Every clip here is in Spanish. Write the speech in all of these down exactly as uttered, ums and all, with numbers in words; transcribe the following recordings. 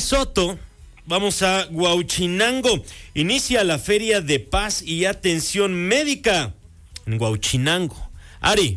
Soto, vamos a Huauchinango. Inicia la Feria de Paz y Atención Médica en Huauchinango. Ari.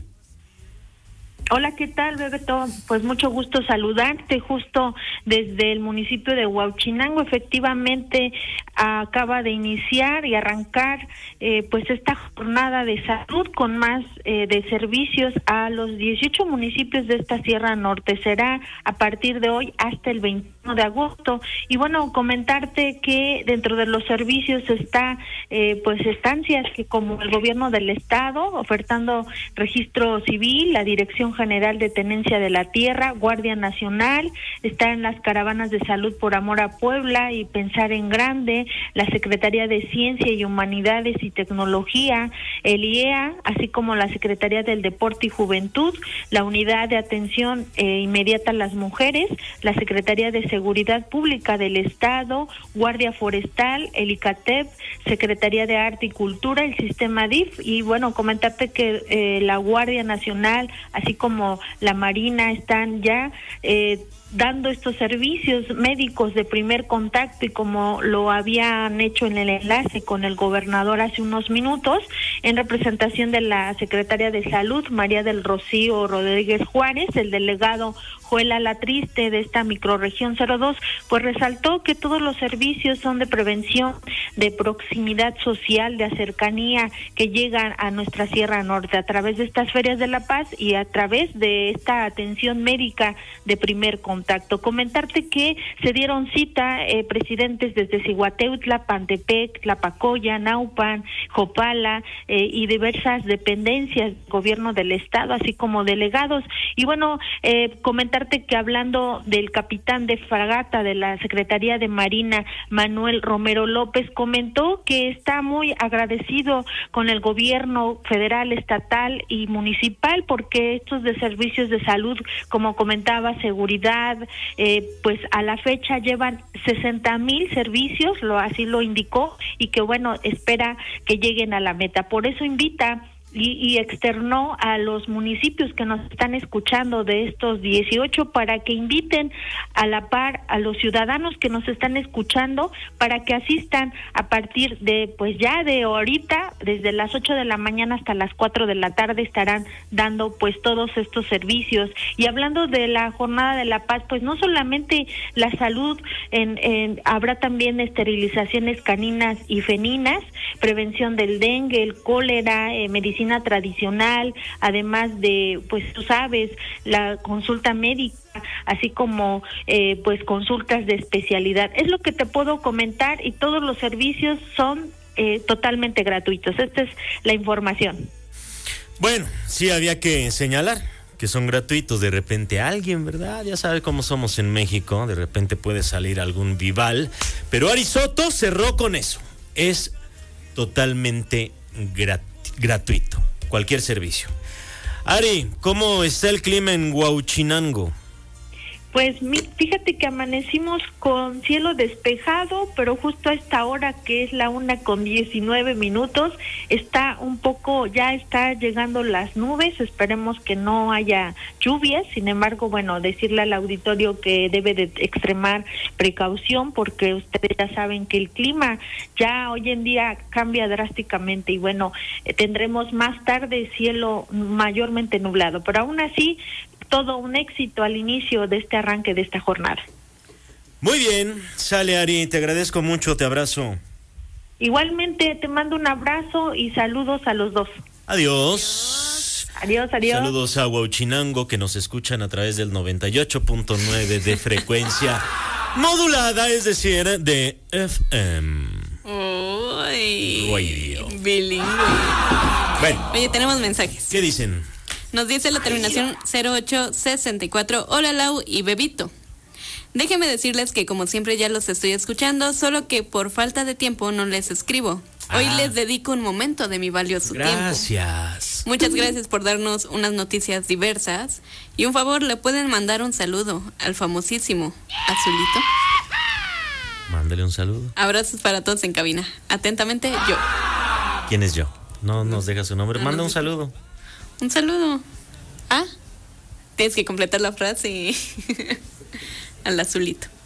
Hola, ¿qué tal, Bebeto? Pues mucho gusto saludarte justo desde el municipio de Huauchinango. Efectivamente, acaba de iniciar y arrancar eh, pues esta jornada de salud con más eh, de servicios a los dieciocho municipios de esta Sierra Norte. Será a partir de hoy hasta el veintiuno de agosto. Y bueno, comentarte que dentro de los servicios está eh, pues estancias que como el gobierno del estado ofertando registro civil, la Dirección General de Tenencia de la Tierra, Guardia Nacional, están las caravanas de salud por amor a Puebla y Pensar en Grande, la Secretaría de Ciencia y Humanidades y Tecnología, el I E A, así como la Secretaría del Deporte y Juventud, la Unidad de Atención eh, Inmediata a las Mujeres, la Secretaría de Seguridad Pública del Estado, Guardia Forestal, el ICATEP, Secretaría de Arte y Cultura, el Sistema D I F, y bueno, comentarte que eh, la Guardia Nacional, así como como la Marina, están ya eh, dando estos servicios médicos de primer contacto y como lo habían hecho en el enlace con el gobernador hace unos minutos, en representación de la secretaria de Salud, María del Rocío Rodríguez Juárez, el delegado Joel Alatriste de esta microrregión cero dos, pues resaltó que todos los servicios son de prevención, de proximidad social, de cercanía que llegan a nuestra Sierra Norte a través de estas ferias de la paz y a través de esta atención médica de primer contacto. Comentarte que se dieron cita eh, presidentes desde Cihuateutla, Pantepec, Tlapacoya, Naupan, Jopala eh, y diversas dependencias del gobierno del estado, así como delegados. Y bueno, eh, comentar que hablando del capitán de fragata de la Secretaría de Marina, Manuel Romero López, comentó que está muy agradecido con el gobierno federal, estatal y municipal porque estos de servicios de salud, como comentaba, seguridad, eh, pues a la fecha llevan sesenta mil servicios, lo así lo indicó, y que bueno, espera que lleguen a la meta. Por eso invita Y, y externó a los municipios que nos están escuchando de estos dieciocho para que inviten a la par a los ciudadanos que nos están escuchando para que asistan a partir de, pues ya de ahorita, desde las ocho de la mañana hasta las cuatro de la tarde estarán dando pues todos estos servicios. Y hablando de la Jornada de la Paz, pues no solamente la salud, en, en habrá también esterilizaciones caninas y felinas, prevención del dengue, el cólera, eh, medicina tradicional, además de, pues tú sabes, la consulta médica, así como eh, pues consultas de especialidad. Es lo que te puedo comentar y todos los servicios son eh, totalmente gratuitos. Esta es la información. Bueno, sí había que señalar que son gratuitos. De repente alguien, ¿verdad? Ya sabe cómo somos en México, de repente puede salir algún vival, pero Ari Soto cerró con eso. Es totalmente gratuito. gratuito, cualquier servicio. Ari, ¿cómo está el clima en Huauchinango? Pues fíjate que amanecimos con cielo despejado, pero justo a esta hora que es la una con diecinueve minutos, está un poco, ya está llegando las nubes, esperemos que no haya lluvias. Sin embargo, bueno, decirle al auditorio que debe de extremar precaución porque ustedes ya saben que el clima ya hoy en día cambia drásticamente y bueno, eh, tendremos más tarde cielo mayormente nublado, pero aún así todo un éxito al inicio de este arranque de esta jornada. Muy bien, sale Ari, te agradezco mucho, te abrazo. Igualmente te mando un abrazo y saludos a los dos. Adiós. Adiós, adiós. Saludos a Huauchinango que nos escuchan a través del noventa y ocho punto nueve de frecuencia modulada, es decir, de F M. Uy, Radio. bilingüe. Bueno. Oye, tenemos mensajes. ¿Qué dicen? Nos dice la terminación cero ocho sesenta y cuatro. Hola Lau y Bebito. Déjenme decirles que como siempre ya los estoy escuchando, solo que por falta de tiempo no les escribo. Hoy ah. les dedico un momento de mi valioso gracias. tiempo. Gracias. Muchas gracias por darnos unas noticias diversas. Y un favor, ¿le pueden mandar un saludo al famosísimo Azulito? Mándale un saludo. Abrazos para todos en cabina. Atentamente, yo. ¿Quién es yo? No nos deja su nombre. No, Manda no un sé. saludo. Un saludo. Ah, tienes que completar la frase al Azulito.